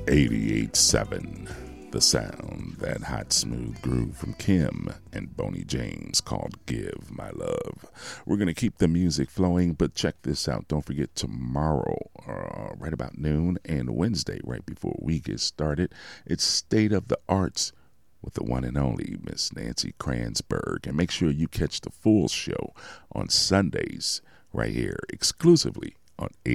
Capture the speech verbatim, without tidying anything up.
eighty-eight seven, the sound, that hot smooth groove from Kim and Boney James called Give My Love. We're going to keep the music flowing, but check this out. Don't forget tomorrow, uh, right about noon, and Wednesday, right before we get started, it's State of the Arts with the one and only Miss Nancy Kranzberg. And make sure you catch the full show on Sundays right here exclusively on